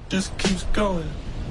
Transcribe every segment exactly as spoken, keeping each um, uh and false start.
just keeps going.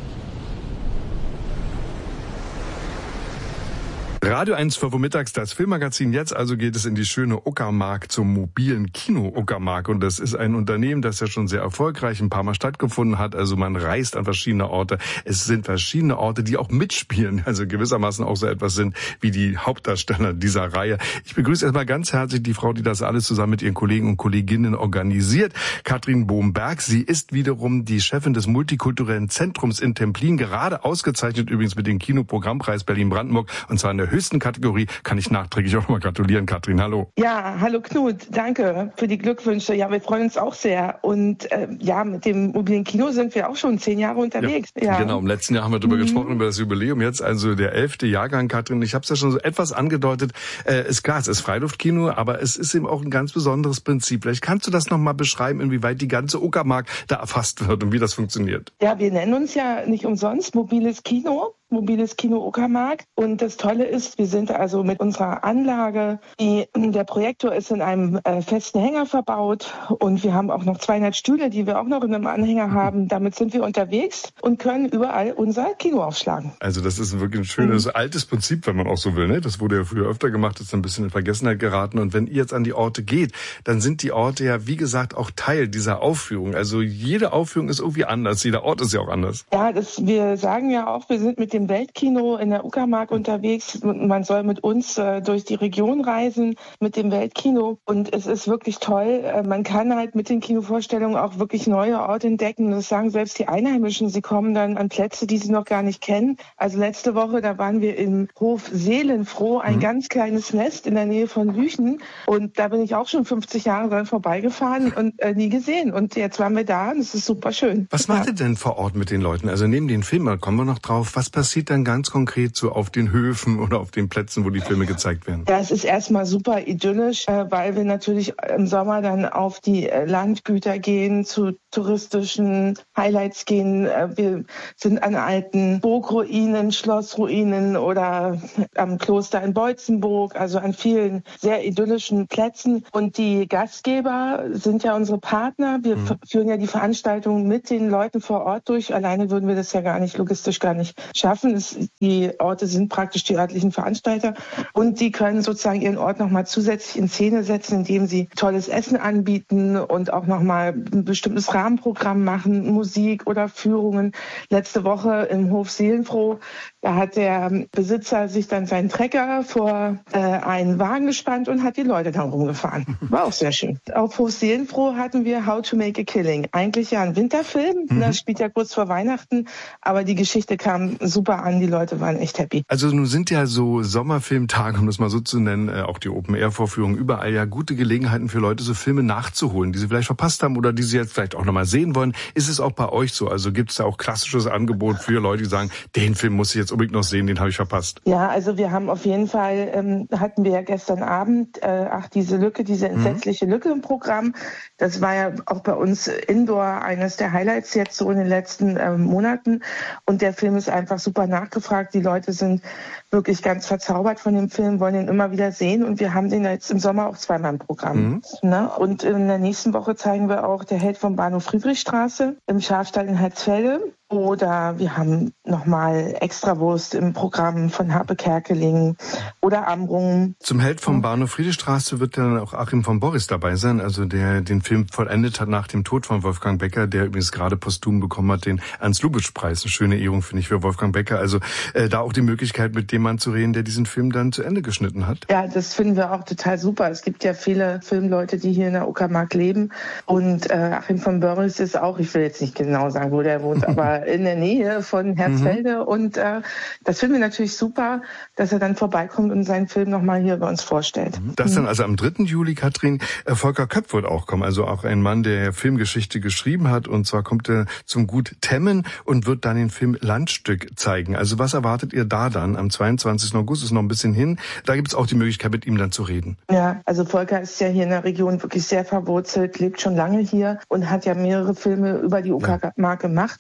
Radio eins vormittags, das Filmmagazin. Jetzt also geht es in die schöne Uckermark zum mobilen Kino Uckermark. Und das ist ein Unternehmen, das ja schon sehr erfolgreich ein paar Mal stattgefunden hat. Also man reist an verschiedene Orte. Es sind verschiedene Orte, die auch mitspielen. Also gewissermaßen auch so etwas sind wie die Hauptdarsteller dieser Reihe. Ich begrüße erstmal ganz herzlich die Frau, die das alles zusammen mit ihren Kollegen und Kolleginnen organisiert. Katrin Bohm-Berg. Sie ist wiederum die Chefin des Multikulturellen Zentrums in Templin. Gerade ausgezeichnet übrigens mit dem Kinoprogrammpreis Berlin-Brandenburg. Und zwar in der höchsten Kategorie. Kann ich nachträglich auch nochmal gratulieren, Katrin. Hallo. Ja, hallo Knut. Danke für die Glückwünsche. Ja, wir freuen uns auch sehr. Und äh, ja, mit dem mobilen Kino sind wir auch schon zehn Jahre unterwegs. Ja, ja. Genau, im letzten Jahr haben wir darüber mhm. gesprochen, über das Jubiläum. Jetzt also der elfte Jahrgang, Katrin. Ich habe es ja schon so etwas angedeutet. Äh, ist klar, es ist Freiluftkino, aber es ist eben auch ein ganz besonderes Prinzip. Vielleicht kannst du das nochmal beschreiben, inwieweit die ganze Uckermark da erfasst wird und wie das funktioniert. Ja, wir nennen uns ja nicht umsonst mobiles Kino. Mobiles Kino Uckermark. Und das Tolle ist, wir sind also mit unserer Anlage, die, der Projektor ist in einem äh, festen Hänger verbaut und wir haben auch noch zweihundert Stühle, die wir auch noch in einem Anhänger haben. Damit sind wir unterwegs und können überall unser Kino aufschlagen. Also das ist wirklich ein schönes, mhm. altes Prinzip, wenn man auch so will. Ne? Das wurde ja früher öfter gemacht, ist ein bisschen in Vergessenheit geraten. Und wenn ihr jetzt an die Orte geht, dann sind die Orte ja, wie gesagt, auch Teil dieser Aufführung. Also jede Aufführung ist irgendwie anders, jeder Ort ist ja auch anders. Ja, das, wir sagen ja auch, wir sind mit dem Weltkino in der Uckermark unterwegs. Man soll mit uns äh, durch die Region reisen mit dem Weltkino und es ist wirklich toll. Äh, man kann halt mit den Kinovorstellungen auch wirklich neue Orte entdecken. Das sagen selbst die Einheimischen. Sie kommen dann an Plätze, die sie noch gar nicht kennen. Also letzte Woche, da waren wir im Hof Seelenfroh, ein mhm. ganz kleines Nest in der Nähe von Lüchen und da bin ich auch schon fünfzig Jahre dran vorbeigefahren und äh, nie gesehen. Und jetzt waren wir da und es ist super schön. Was macht ihr denn vor Ort mit den Leuten? Also neben den Filmen, da kommen wir noch drauf. Was passiert dann ganz konkret so auf den Höfen oder auf den Plätzen, wo die Filme gezeigt werden? Ja, es ist erstmal super idyllisch, weil wir natürlich im Sommer dann auf die Landgüter gehen, zu touristischen Highlights gehen. Wir sind an alten Burgruinen, Schlossruinen oder am Kloster in Beutzenburg, also an vielen sehr idyllischen Plätzen. Und die Gastgeber sind ja unsere Partner. Wir mhm. führen ja die Veranstaltung mit den Leuten vor Ort durch. Alleine würden wir das ja gar nicht, logistisch gar nicht schaffen. Es, die Orte sind praktisch die örtlichen Veranstalter und die können sozusagen ihren Ort nochmal zusätzlich in Szene setzen, indem sie tolles Essen anbieten und auch nochmal ein bestimmtes Rahmenprogramm machen, Musik oder Führungen. Letzte Woche im Hof Seelenfroh, da hat der Besitzer sich dann seinen Trecker vor äh, einen Wagen gespannt und hat die Leute dann rumgefahren. War auch sehr schön. Auf Hof Seelenfroh hatten wir How to Make a Killing. Eigentlich ja ein Winterfilm, mhm. das spielt ja kurz vor Weihnachten, aber die Geschichte kam super an, die Leute waren echt happy. Also nun sind ja so Sommerfilmtage, um das mal so zu nennen, äh, auch die Open-Air-Vorführungen überall ja gute Gelegenheiten für Leute, so Filme nachzuholen, die sie vielleicht verpasst haben oder die sie jetzt vielleicht auch nochmal sehen wollen. Ist es auch bei euch so? Also gibt es da auch klassisches Angebot für Leute, die sagen, den Film muss ich jetzt unbedingt noch sehen, den habe ich verpasst? Ja, also wir haben auf jeden Fall, ähm, hatten wir ja gestern Abend, äh, ach diese Lücke, diese entsetzliche mhm. Lücke im Programm. Das war ja auch bei uns Indoor eines der Highlights jetzt so in den letzten äh, Monaten. Und der Film ist einfach super nachgefragt. Die Leute sind wirklich ganz verzaubert von dem Film, wollen ihn immer wieder sehen. Und wir haben den jetzt im Sommer auch zweimal im Programm. Mhm. Ne? Und in der nächsten Woche zeigen wir auch Der Held vom Bahnhof Friedrichstraße im Schafstall in Herzfelde. Oder wir haben nochmal Extrawurst im Programm von Harpe Kerkeling oder Amrum. Zum Held vom Bahnhof Friedrichstraße wird dann auch Achim von Borries dabei sein, also der den Film vollendet hat nach dem Tod von Wolfgang Becker, der übrigens gerade posthum bekommen hat, den Ernst-Lubitsch-Preis. Eine schöne Ehrung, finde ich, für Wolfgang Becker. Also äh, da auch die Möglichkeit, mit dem Mann zu reden, der diesen Film dann zu Ende geschnitten hat. Ja, das finden wir auch total super. Es gibt ja viele Filmleute, die hier in der Uckermark leben. Und äh, Achim von Borries ist auch, ich will jetzt nicht genau sagen, wo der wohnt, aber in der Nähe von Herzfelde. Mhm. Und äh, das finden wir natürlich super, dass er dann vorbeikommt und seinen Film nochmal hier bei uns vorstellt. Das dann also am dritten Juli, Katrin, äh, Volker Köpf wird auch kommen. Also auch ein Mann, der Filmgeschichte geschrieben hat. Und zwar kommt er zum Gut Temmen und wird dann den Film Landstück zeigen. Also was erwartet ihr da dann? Am zweiundzwanzigsten August ist noch ein bisschen hin. Da gibt es auch die Möglichkeit, mit ihm dann zu reden. Ja, also Volker ist ja hier in der Region wirklich sehr verwurzelt, lebt schon lange hier und hat ja mehrere Filme über die Uckermark ja. gemacht und auch Land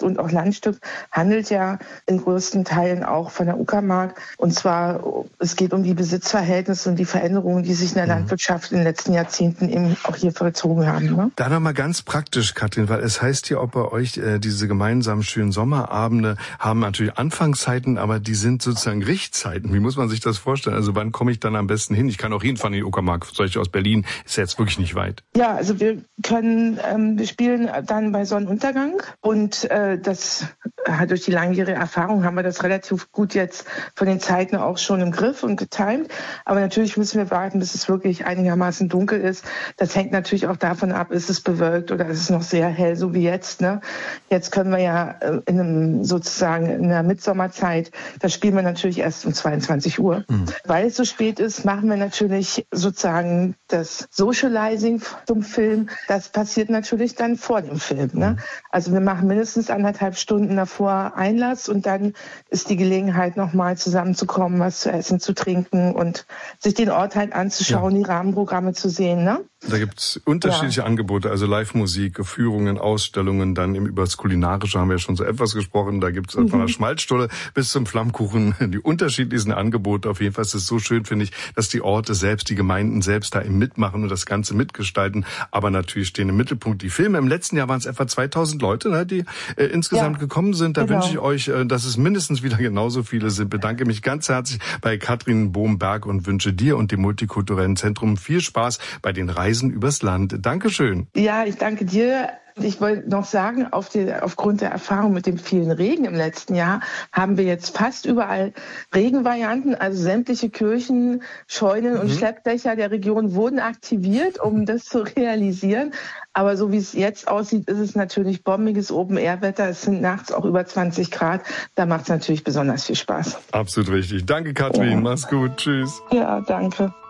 Landstück handelt ja in größten Teilen auch von der Uckermark. Und zwar, es geht um die Besitzverhältnisse und die Veränderungen, die sich in der mhm. Landwirtschaft in den letzten Jahrzehnten eben auch hier vollzogen haben. Ne? Da nochmal ganz praktisch, Katrin, weil es heißt hier auch bei euch, äh, diese gemeinsamen schönen Sommerabende haben natürlich Anfangszeiten, aber die sind sozusagen Richtzeiten. Wie muss man sich das vorstellen? Also wann komme ich dann am besten hin? Ich kann auch hinfahren in die Uckermark, solche aus Berlin, ist ja jetzt wirklich nicht weit. Ja, also wir können, ähm, wir spielen dann bei Sonnenuntergang und äh, das durch die langjährige Erfahrung haben wir das relativ gut jetzt von den Zeiten auch schon im Griff und getimt. Aber natürlich müssen wir warten, bis es wirklich einigermaßen dunkel ist. Das hängt natürlich auch davon ab, ist es bewölkt oder ist es noch sehr hell, so wie jetzt. Ne? Jetzt können wir ja in einem sozusagen in der Mitsommerzeit, da spielen wir natürlich erst um zweiundzwanzig Uhr. Mhm. Weil es so spät ist, machen wir natürlich sozusagen das Socializing zum Film. Das passiert natürlich dann vor dem Film. Ne? Also wir machen mindestens anderthalb Stunden davor Einlass und dann ist die Gelegenheit, nochmal zusammenzukommen, was zu essen, zu trinken und sich den Ort halt anzuschauen, ja. die Rahmenprogramme zu sehen. Ne? Da gibt's unterschiedliche ja. Angebote, also Live-Musik, Führungen, Ausstellungen, dann im, über das Kulinarische haben wir ja schon so etwas gesprochen, da gibt's mhm. von der Schmalzstulle bis zum Flammkuchen die unterschiedlichsten Angebote. Auf jeden Fall ist es so schön, finde ich, dass die Orte selbst, die Gemeinden selbst da eben mitmachen und das Ganze mitgestalten, aber natürlich stehen im Mittelpunkt die Filme. Im letzten Jahr waren es etwa zweitausend Leute, ne, die äh, insgesamt ja. gekommen sind. Da genau. wünsche ich euch, äh, dass es mindestens wieder genauso viele sind. Bedanke mich ganz herzlich bei Katrin Bohm-Berg und wünsche dir und dem Multikulturellen Zentrum viel Spaß bei den Reisen übers Land. Dankeschön. Ja, ich danke dir. Ich wollte noch sagen, auf die, aufgrund der Erfahrung mit dem vielen Regen im letzten Jahr haben wir jetzt fast überall Regenvarianten, also sämtliche Kirchen, Scheunen mhm. und Schleppdächer der Region wurden aktiviert, um das zu realisieren. Aber so wie es jetzt aussieht, ist es natürlich bombiges Open-Air-Wetter. Es sind nachts auch über zwanzig Grad. Da macht es natürlich besonders viel Spaß. Absolut richtig. Danke, Katrin. Ja. Mach's gut. Tschüss. Ja, danke.